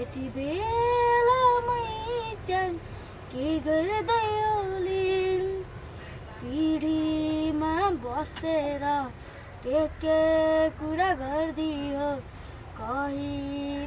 यति बेला मै जान के गर्दै होलिन् पिँढीमा बसेर के कुरा गर्दियो कहिले